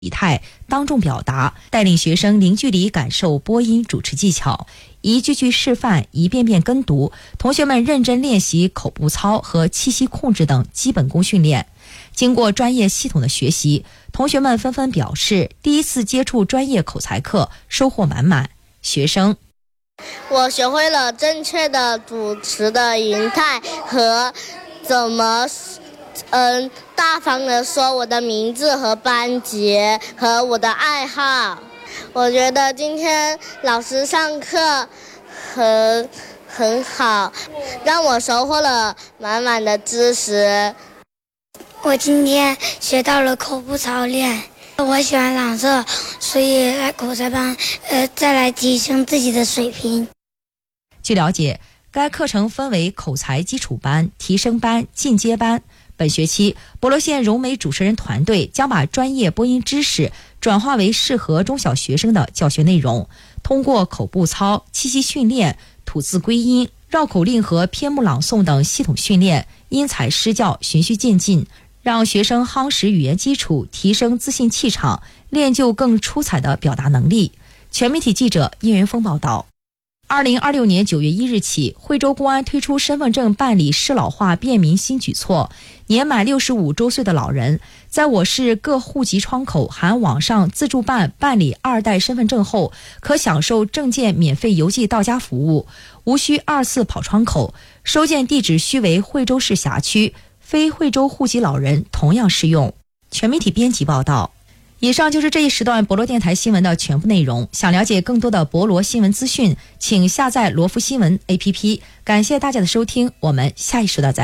体态当众表达，带领学生零距离感受播音主持技巧，一句句示范，一遍遍跟读。同学们认真练习口部操和气息控制等基本功训练。经过专业系统的学习，同学们纷纷表示，第一次接触专业口才课，收获满满。学生： 我学会了正确的主持的仪态和怎么大方的说我的名字和班级和我的爱好。我觉得今天老师上课很好，让我收获了满满的知识。 我今天学到了口部操练，我喜欢朗诵，所以来口才班再来提升自己的水平。 据了解，该课程分为口才基础班、提升班、进阶班。本学期，博罗县融媒主持人团队将把专业播音知识转化为适合中小学生的教学内容，通过口部操、气息训练、吐字归音、绕口令和篇目朗诵等系统训练，因材施教，循序渐进，让学生夯实语言基础，提升自信气场，练就更出彩的表达能力。全媒体记者叶元峰报道。2026年9月1日起，惠州公安推出身份证办理适老化便民新举措，年满65周岁的老人，在我市各户籍窗口含网上自助办理2代身份证后，可享受证件免费邮寄到家服务，无需2次跑窗口，收件地址须为惠州市辖区，非惠州户籍老人同样适用。全媒体编辑报道。以上就是这一时段博罗电台新闻的全部内容。想了解更多的博罗新闻资讯，请下载罗福新闻 APP。感谢大家的收听，我们下一时段再会。